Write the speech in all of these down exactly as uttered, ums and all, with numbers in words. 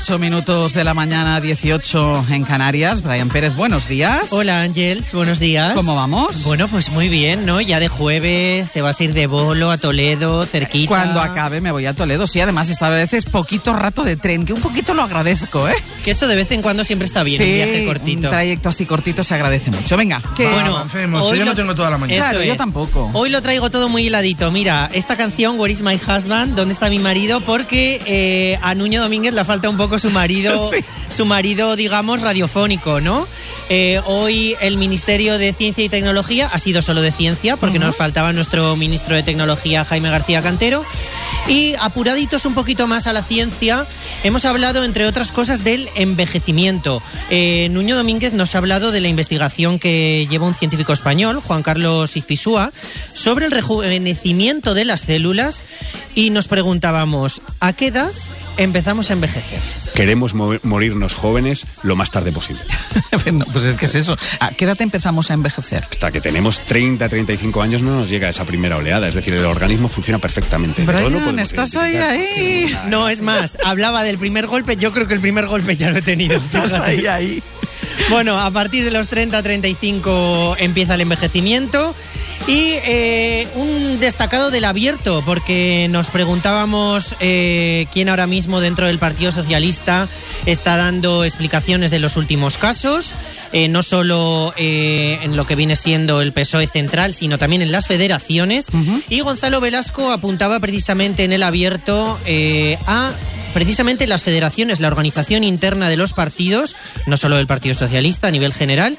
ocho minutos de la mañana, dieciocho en Canarias. Brian Pérez, buenos días. Hola, Ángels, buenos días. ¿Cómo vamos? Bueno, pues muy bien, ¿no? Ya de jueves te vas a ir de bolo a Toledo, cerquita. Cuando acabe me voy a Toledo. Sí, además esta vez es poquito rato de tren, que un poquito lo agradezco, ¿eh? Que eso de vez en cuando siempre está bien, sí, un viaje cortito. un trayecto así cortito se agradece mucho. Venga, que... Bueno, avancemos, que yo no tengo toda la mañana. Claro, es. yo tampoco. Hoy lo traigo todo muy heladito. Mira, esta canción, Where is my husband? ¿Dónde está mi marido? Porque eh, a Nuño Domínguez le falta un poco su marido, sí. su marido, digamos, radiofónico, ¿no? Eh, hoy el Ministerio de Ciencia y Tecnología ha sido solo de ciencia, porque uh-huh. nos faltaba nuestro ministro de Tecnología, Jaime García Cantero. Y apuraditos un poquito más a la ciencia, hemos hablado, entre otras cosas, del envejecimiento. Eh, Nuño Domínguez nos ha hablado de la investigación que lleva un científico español, Juan Carlos Izpisúa, sobre el rejuvenecimiento de las células, y nos preguntábamos, ¿a qué edad empezamos a envejecer? Queremos mo- morirnos jóvenes lo más tarde posible. No, pues es que es eso. ¿A qué edad empezamos a envejecer? Hasta que tenemos treinta, treinta y cinco años no nos llega esa primera oleada. Es decir, el organismo funciona perfectamente. Brian, estás ahí, ahí. No, es más, hablaba del primer golpe. Yo creo que el primer golpe ya lo he tenido. Estás ahí, ahí. Bueno, a partir de los treinta, treinta y cinco empieza el envejecimiento. Y eh, un destacado del abierto, porque nos preguntábamos eh, quién ahora mismo dentro del Partido Socialista está dando explicaciones de los últimos casos, eh, no solo eh, en lo que viene siendo el P S O E central, sino también en las federaciones. Uh-huh. Y Gonzalo Velasco apuntaba precisamente en el abierto eh, a... precisamente las federaciones, la organización interna de los partidos, no solo del Partido Socialista, a nivel general,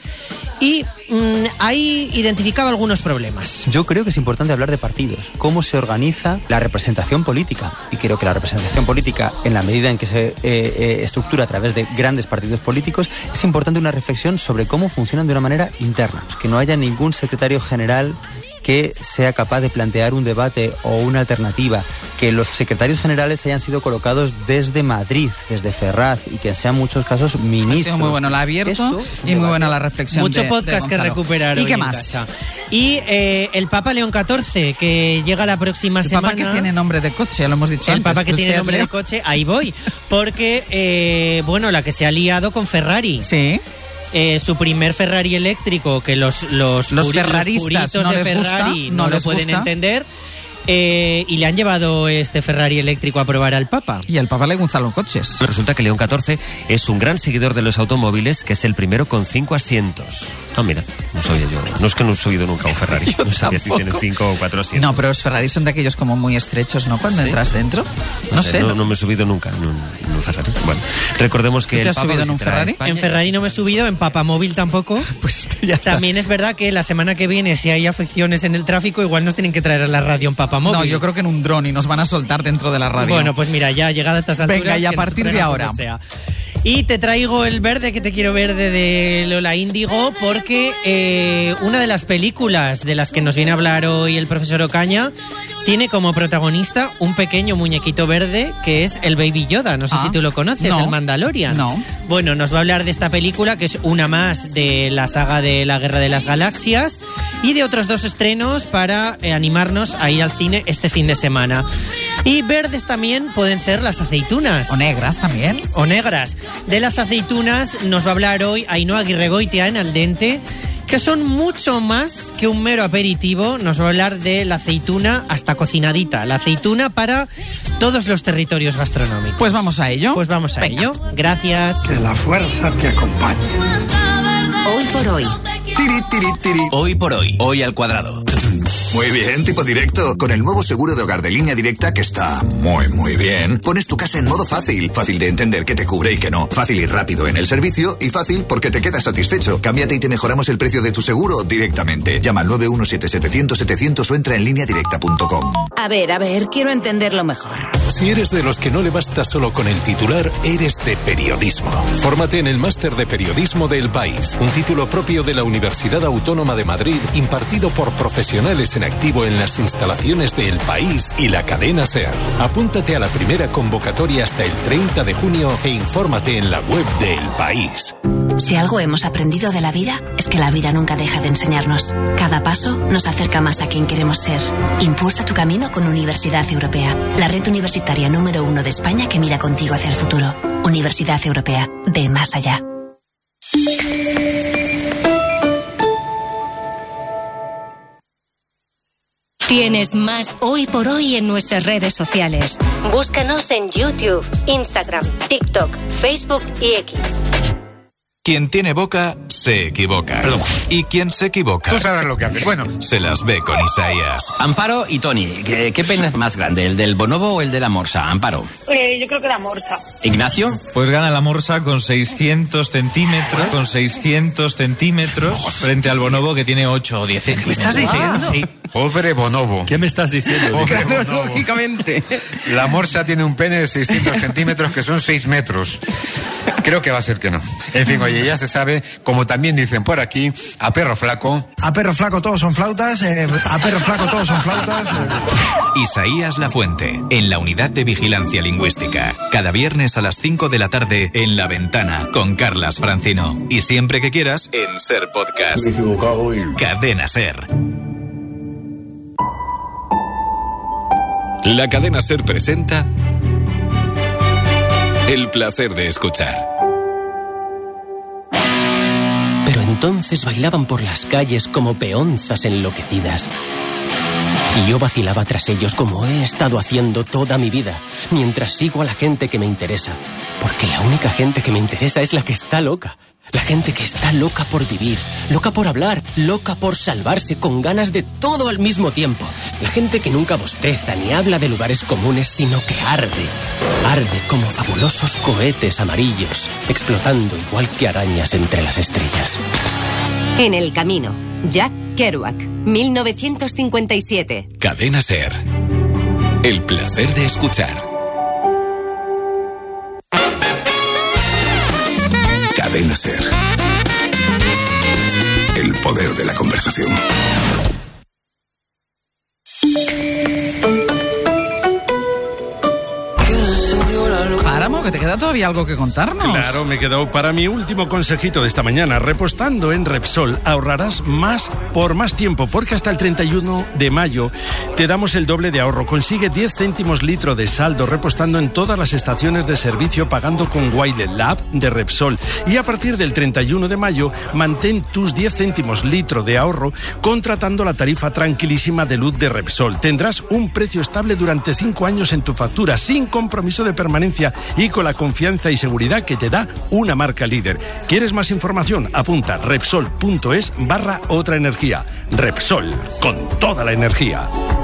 y mmm, ahí identificaba algunos problemas. Yo creo que es importante hablar de partidos, cómo se organiza la representación política, y creo que la representación política, en la medida en que se eh, eh, estructura a través de grandes partidos políticos, es importante una reflexión sobre cómo funcionan de una manera interna, que no haya ningún secretario general que sea capaz de plantear un debate o una alternativa, que los secretarios generales hayan sido colocados desde Madrid, desde Ferraz, y que sean en muchos casos ministros. Ha sido muy bueno el abierto y muy buena la reflexión. Mucho de, podcast de que recuperar. ¿Y qué más? Casa. Y eh, el Papa León catorce, que llega la próxima el semana. El Papa que tiene nombre de coche, ya lo hemos dicho el antes. El Papa que tiene nombre de coche, ahí voy. Porque, eh, bueno, la que se ha liado con Ferrari. Sí. Eh, su primer Ferrari eléctrico, que los los, los puri, ferraristas los no de les Ferrari gusta, no, no lo les pueden gusta. entender, eh, y le han llevado este Ferrari eléctrico a probar al Papa. Y al Papa le gustan los coches. Resulta que León catorce es un gran seguidor de los automóviles, que es el primero con cinco asientos. Ah, mira, no sabía yo. No es que no he subido nunca a un Ferrari. No sabía si tienen cinco o cuatro asientos. No, pero los Ferrari son de aquellos como muy estrechos, ¿no? Cuando ¿Sí? entras dentro. No, no sé. No, no me he subido nunca en un, en un Ferrari. Bueno, recordemos que ¿Tú te el has Papa subido en un Ferrari? En Ferrari no me he subido, en Papamóvil tampoco. Pues ya está. También es verdad que la semana que viene, si hay afecciones en el tráfico, igual nos tienen que traer a la radio en Papamóvil. No, yo creo que en un dron y nos van a soltar dentro de la radio. Bueno, pues mira, ya llegada a estas alturas... Venga, y a partir de ahora... Y te traigo el verde, que te quiero verde, de Lola Índigo, porque eh, una de las películas de las que nos viene a hablar hoy el profesor Ocaña tiene como protagonista un pequeño muñequito verde que es el Baby Yoda. No sé ah, si tú lo conoces, no, el Mandalorian. No. Bueno, nos va a hablar de esta película, que es una más de la saga de la Guerra de las Galaxias, y de otros dos estrenos para eh, animarnos a ir al cine este fin de semana. Y verdes también pueden ser las aceitunas. O negras también. O negras. De las aceitunas nos va a hablar hoy Ainhoa Aguirregoitia en Al Dente, que son mucho más que un mero aperitivo. Nos va a hablar de la aceituna hasta cocinadita. La aceituna para todos los territorios gastronómicos. Pues vamos a ello. Pues vamos a Venga. ello. Gracias. Que la fuerza te acompañe. Hoy por hoy. Tiri, tiri, tiri. Hoy por hoy. Hoy al cuadrado. Muy bien, tipo directo. Con el nuevo seguro de hogar de Línea Directa, que está muy, muy bien, pones tu casa en modo fácil. Fácil de entender qué te cubre y qué no. Fácil y rápido en el servicio, y fácil porque te quedas satisfecho. Cámbiate y te mejoramos el precio de tu seguro directamente. Llama al nueve uno siete setecientos setecientos o entra en línea directa punto com. A ver, a ver, quiero entenderlo mejor. Si eres de los que no le basta solo con el titular, eres de periodismo. Fórmate en el Máster de Periodismo del País, un título propio de la Universidad Autónoma de Madrid, impartido por profesionales en activo en las instalaciones de El País y la cadena SER. Apúntate a la primera convocatoria hasta el treinta de junio e infórmate en la web de El País. Si algo hemos aprendido de la vida, es que la vida nunca deja de enseñarnos. Cada paso nos acerca más a quien queremos ser. Impulsa tu camino con Universidad Europea, la red universitaria número uno de España que mira contigo hacia el futuro. Universidad Europea. Ve más allá. Tienes más Hoy por Hoy en nuestras redes sociales. Búscanos en YouTube, Instagram, TikTok, Facebook y X. Quien tiene boca, se equivoca. Perdón. Y quien se equivoca... Tú sabrás lo que haces. Bueno. Se las ve con Isaías. Amparo y Tony, ¿qué, qué pena es más grande, el del bonobo o el de la morsa? Amparo. Eh, yo creo que la morsa. ¿Ignacio? Pues gana la morsa con seiscientos centímetros, con seiscientos centímetros, frente al bonobo que tiene ocho o diez centímetros. ¿Me estás diciendo? Sí. Pobre bonobo. ¿Qué me estás diciendo? Pobre bonobo. Lógicamente. La morsa tiene un pene de seiscientos centímetros, que son seis metros. Creo que va a ser que no. En fin, oye, ya se sabe, como también dicen por aquí, a perro flaco. A perro flaco todos son flautas, eh, a perro flaco todos son flautas. Isaías Lafuente, en la Unidad de Vigilancia Lingüística. Cada viernes a las cinco de la tarde en La Ventana, con Carlas Francino. Y siempre que quieras, en Ser Podcast. Me he equivocado y... Cadena Ser. La Cadena Ser presenta El placer de escuchar. Pero entonces bailaban por las calles como peonzas enloquecidas. Y yo vacilaba tras ellos como he estado haciendo toda mi vida, mientras sigo a la gente que me interesa. Porque la única gente que me interesa es la que está loca. La gente que está loca por vivir, loca por hablar, loca por salvarse, con ganas de todo al mismo tiempo. La gente que nunca bosteza ni habla de lugares comunes, sino que arde. Arde como fabulosos cohetes amarillos, explotando igual que arañas entre las estrellas. En el camino, Jack Kerouac, mil novecientos cincuenta y siete. Cadena Ser. El placer de escuchar. Cadena Ser. El poder de la conversación. Páramo, que te queda todavía algo que contarnos. Claro, me quedó para mi último consejito de esta mañana. Repostando en Repsol ahorrarás más por más tiempo, porque hasta el treinta y uno de mayo te damos el doble de ahorro. Consigue diez céntimos litro de saldo repostando en todas las estaciones de servicio pagando con Wiley, la app de Repsol. Y a partir del treinta y uno de mayo mantén tus diez céntimos litro de ahorro contratando la tarifa tranquilísima de luz de Repsol. Tendrás un precio estable durante cinco años en tu factura, sin compromiso de permanencia y con la confianza y seguridad que te da una marca líder. ¿Quieres más información? Apunta repsol punto es barra otra energía. Repsol, con toda la energía.